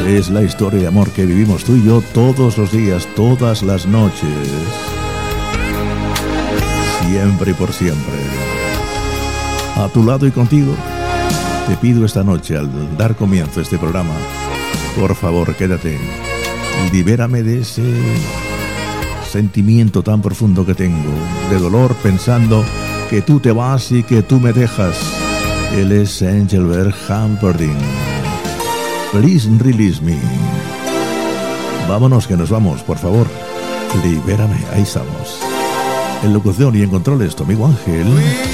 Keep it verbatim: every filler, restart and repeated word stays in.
Es la historia de amor que vivimos tú y yo todos los días, todas las noches. Siempre y por siempre. A tu lado y contigo. Te pido esta noche, al dar comienzo a este programa, por favor, quédate. Libérame de ese sentimiento tan profundo que tengo, de dolor, pensando que tú te vas y que tú me dejas. Él es Engelbert Humperdinck. Please release me. Vámonos, que nos vamos, por favor. Libérame, ahí estamos. En locución y en controles, tu amigo Ángel.